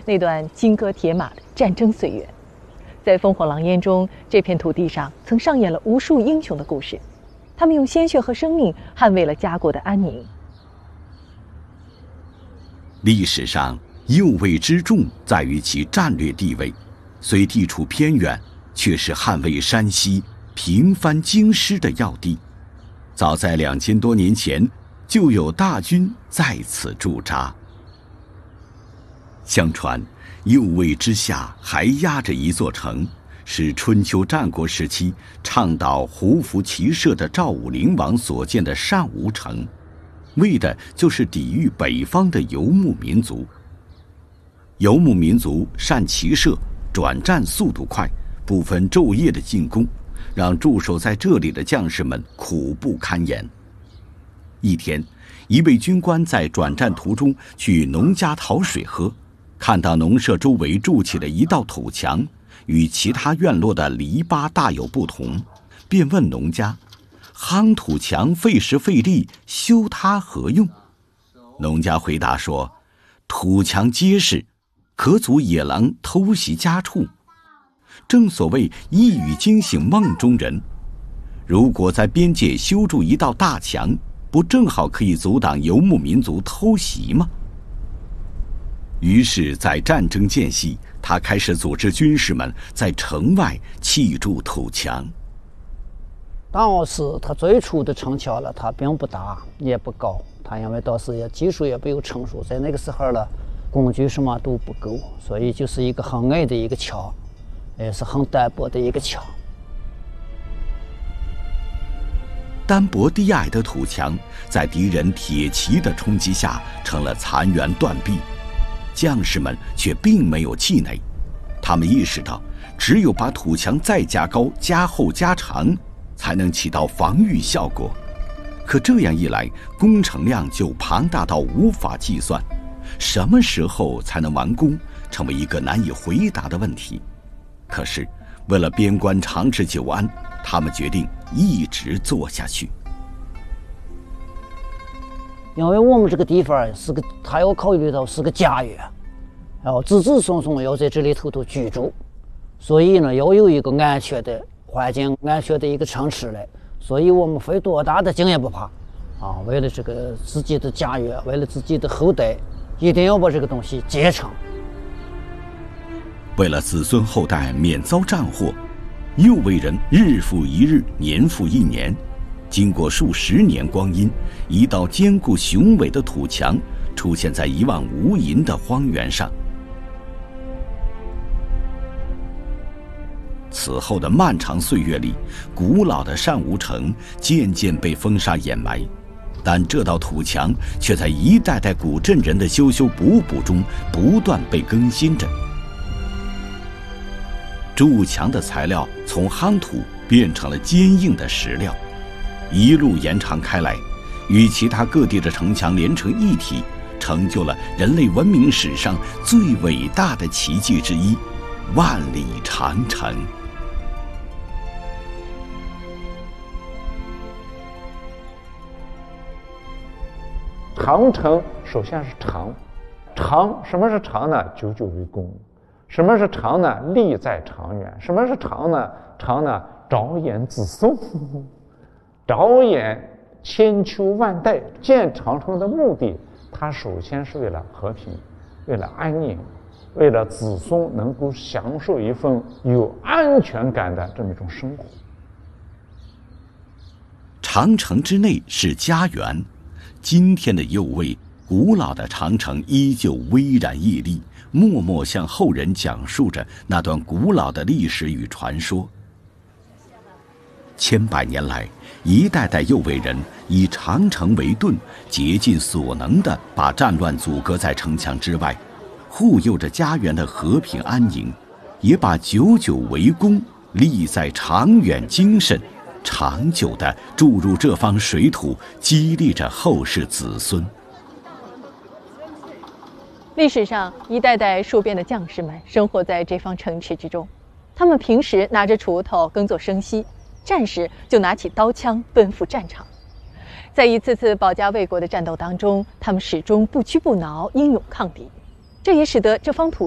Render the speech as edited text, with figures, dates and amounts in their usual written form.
那段金戈铁马的战争岁月。在烽火狼烟中，这片土地上曾上演了无数英雄的故事，他们用鲜血和生命捍卫了家国的安宁。 历史上，右卫之重在于其战略地位，虽地处偏远，却是捍卫山西、平藩京师的要地。早在2000多年前，就有大军在此驻扎。相传，右卫之下还压着一座城，是春秋战国时期倡导胡服骑射的赵武灵王所建的单吴城，为的就是抵御北方的游牧民族。游牧民族善骑射，转战速度快，不分昼夜的进攻，让驻守在这里的将士们苦不堪言。一天，一位军官在转战途中去农家讨水喝，看到农舍周围筑起了一道土墙，与其他院落的篱笆大有不同，便问农家：夯土墙费时费力，修它何用？农家回答说：土墙结实，可阻野狼偷袭家畜。正所谓一语惊醒梦中人，如果在边界修筑一道大墙，不正好可以阻挡游牧民族偷袭吗？于是在战争间隙，他开始组织军士们在城外砌筑土墙。 当时他最初的城墙了，它并不大也不高，他因为当时也技术也没有成熟，在那个时候了，工具什么都不够，所以就是一个很矮的一个墙，也是很单薄的一个墙。 单薄低矮的土墙在敌人铁骑的冲击下成了残垣断壁，将士们却并没有气馁，他们意识到只有把土墙再加高、加厚、加长，才能起到防御效果。可这样一来，工程量就庞大到无法计算，什么时候才能完工，成为一个难以回答的问题。可是为了边关长治久安，他们决定一直做下去。 因为我们这个地方他要考虑到是个家园，然后子子孙孙要在这里头居住，所以呢要有一个安全的环境，安全的一个城池来，所以我们费多大的劲也不怕啊！为了这个自己的家园，为了自己的后代，一定要把这个东西结成。 为了子孙后代免遭战祸，右卫人日复一日，年复一年，经过数十年光阴，一道坚固雄伟的土墙出现在一望无垠的荒原上。此后的漫长岁月里，古老的单吴城渐渐被风沙掩埋，但这道土墙却在一代代古镇人的修修补补中不断被更新着。筑墙的材料从夯土变成了坚硬的石料，一路延长开来，与其他各地的城墙连成一体，成就了人类文明史上最伟大的奇迹之一——万里长城。 长城首先是长，什么是长呢？久久为功。什么是长呢？利在长远。什么是长呢？长呢，着眼子孙，着眼千秋万代。建长城的目的，它首先是为了和平，为了安宁，为了子孙能够享受一份有安全感的这么一种生活。 长城之内是家园，今天的右卫，古老的长城依旧巍然屹立，默默向后人讲述着那段古老的历史与传说。千百年来，一代代右卫人以长城为盾，竭尽所能地把战乱阻隔在城墙之外，护佑着家园的和平安宁，也把久久为功立在长远精神，长久地注入这方水土，激励着后世子孙。 历史上，一代代戍边的将士们生活在这方城池之中，他们平时拿着锄头耕作生息，战时就拿起刀枪奔赴战场。在一次次保家卫国的战斗当中，他们始终不屈不挠，英勇抗敌，这也使得这方土